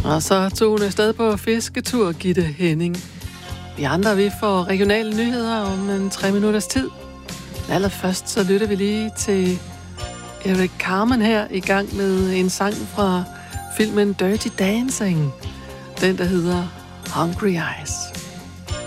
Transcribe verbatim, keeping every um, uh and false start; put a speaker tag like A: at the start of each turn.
A: Og så tog hun afsted på fisketur, Gitte Henning. Vi andre, vi får regionale nyheder om en tre minutters tid. Allerførst så lytter vi lige til Eric Carmen her i gang med en sang fra filmen Dirty Dancing. Den, der hedder Hungry Eyes.